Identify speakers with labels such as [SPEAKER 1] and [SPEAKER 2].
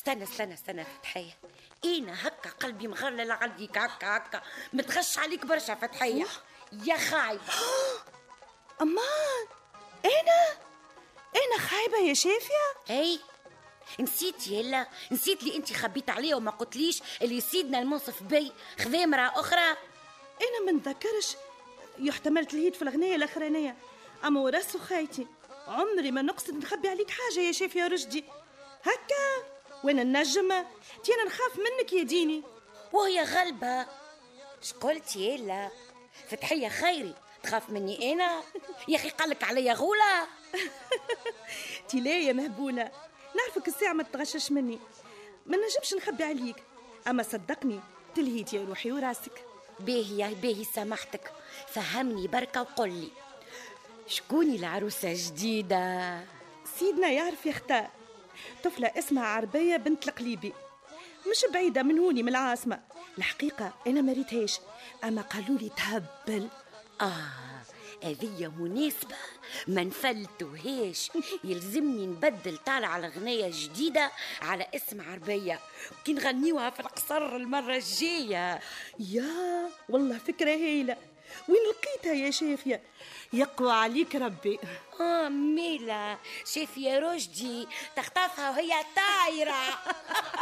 [SPEAKER 1] استنى فتحية. انا هكا قلبي مغلل عليك، هكا متغش عليك برشا فتحية يا خايب.
[SPEAKER 2] أمان أنا خايبة يا شافية؟
[SPEAKER 1] اي نسيت يلا، نسيت لي انت خبيت عليه وما قلتليش اللي سيدنا المنصف بي خذا امرأة أخرى.
[SPEAKER 2] أنا من ذكرش، يحتمل تلهيت في الغنية الأخرانية، أما وراسو خايتي عمري ما نقصد نخبي عليك حاجة يا شافية رشدي. هكا وانا النجمة تينا نخاف منك يا ديني.
[SPEAKER 1] وهي غلبة شقلت يلا فتحية خيري تخاف مني انا يا اخي قالك عليا غولة.
[SPEAKER 2] لا يا مهبولة، نعرفك الساعة ما تتغشش مني، ما نجمش نخبي عليك، اما صدقني تلهيت يا روحي وراسك.
[SPEAKER 1] باهي سامحتك، فهمني بركة وقل لي شكوني العروسة جديدة؟
[SPEAKER 2] سيدنا يعرف يختار، طفلة اسمها عربية بنت القليبي، مش بعيدة من هوني من العاصمة. الحقيقة أنا ما ريتهاش، أما قالوا لي تهبل.
[SPEAKER 1] هذه مناسبة ما نفلتوهاش. يلزمني نبدل طالع على غنية جديدة على اسم عربية، وكي نغنيوها في القصر المرة الجاية.
[SPEAKER 2] يا والله فكرة هايلة، وين لقيتها يا شافية؟ يقوى عليك ربي.
[SPEAKER 1] ميلا شافية رشدي تخطفها وهي طايرة.